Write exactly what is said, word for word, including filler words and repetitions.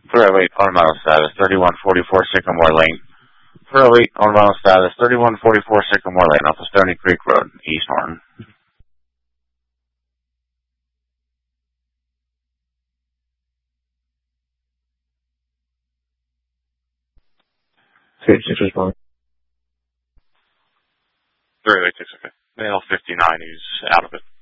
three oh eight, ornamental status, thirty-one forty-four Sycamore Lane. three oh eight, ornamental status, thirty-one forty-four Sycamore Lane, off of Stony Creek Road, East Horn. three eight six respond. three oh eight six, okay. Male fifty-nine, he's out of it.